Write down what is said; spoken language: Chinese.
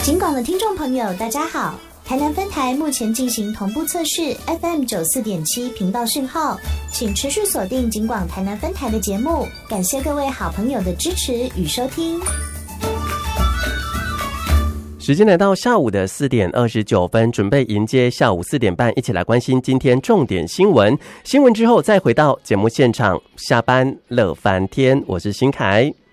警广的听众朋友大家好，台南分台目前进行同步测试 FM 94.7频道讯号，请持续锁定警广台南分台的节目，感谢各位好朋友的支持与收听。 时间来到下午的4点29分，准备迎接下午4点半，一起来关心今天重点新闻。新闻之后再回到节目现场，下班乐翻天，我是新凯。